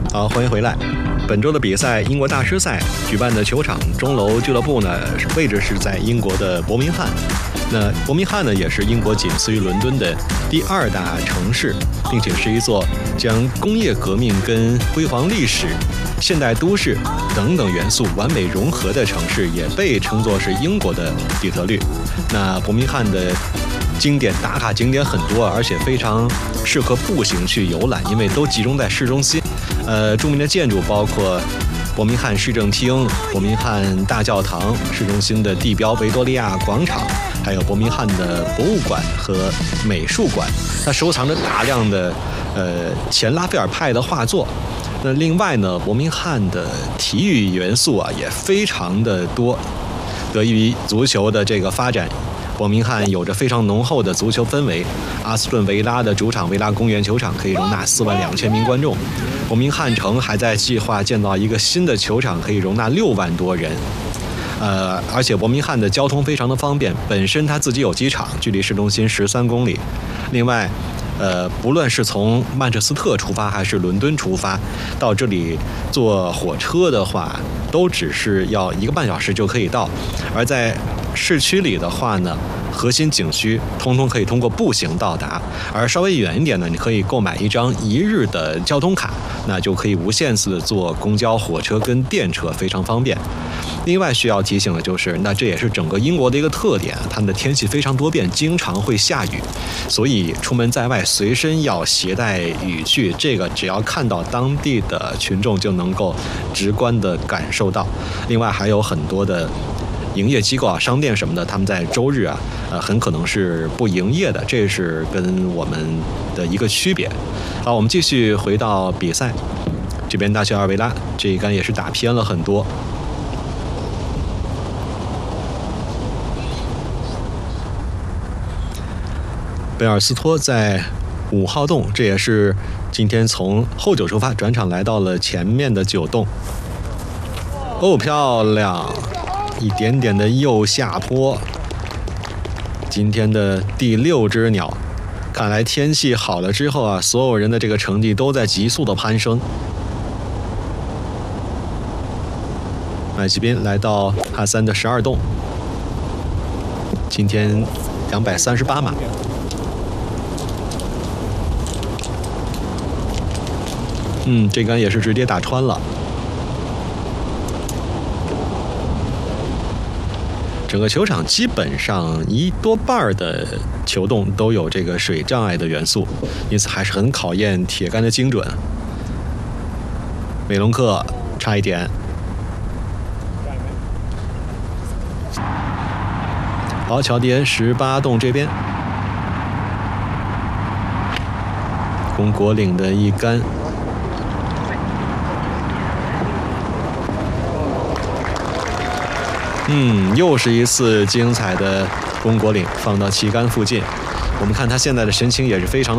好，欢迎回来。本周的比赛，英国大师赛举办的球场钟楼俱乐部呢，位置是在英国的伯明翰。那伯明翰呢，也是英国仅次于伦敦的第2大城市，并且是一座将工业革命跟辉煌历史、现代都市等等元素完美融合的城市，也被称作是英国的底特律。那伯明翰的经典打卡景点很多，而且非常适合步行去游览，因为都集中在市中心。著名的建筑包括伯明翰市政厅、伯明翰大教堂、市中心的地标维多利亚广场，还有伯明翰的博物馆和美术馆。它收藏着大量的前拉斐尔派的画作。那另外呢，伯明翰的体育元素啊也非常的多，得益于足球的这个发展。伯明翰有着非常浓厚的足球氛围，阿斯顿维拉的主场维拉公园球场可以容纳42000名观众。伯明翰城还在计划建造一个新的球场，可以容纳6万多人。而且伯明翰的交通非常的方便，本身它自己有机场，距离市中心13公里。另外，不论是从曼彻斯特出发还是伦敦出发，到这里坐火车的话，都只是要1个半小时就可以到。而在市区里的话呢，核心景区通通可以通过步行到达，而稍微远一点呢，你可以购买一张1日的交通卡，那就可以无限次的坐公交、火车跟电车，非常方便。另外需要提醒的就是，那这也是整个英国的一个特点，他们的天气非常多变，经常会下雨，所以出门在外随身要携带雨具，这个只要看到当地的群众就能够直观的感受到。另外还有很多的营业机构啊、商店什么的，他们在周日啊，很可能是不营业的，这是跟我们的一个区别。好，我们继续回到比赛，这边大小尔维拉这一杆也是打偏了很多。贝尔斯托在5号洞，这也是今天从后9出发转场来到了前面的9洞。哦，漂亮！一点点的右下坡。今天的第6只鸟，看来天气好了之后啊，所有人的这个成绩都在急速的攀升。麦奇宾来到哈三的12洞，今天238码。这杆也是直接打穿了。整个球场基本上多半的球洞都有这个水障碍的元素，因此还是很考验铁杆的精准。美隆克差一点。好，乔迪恩18洞这边，公果岭的一杆。又是一次精彩的公果岭，放到旗杆附近。我们看他现在的神情也是非常的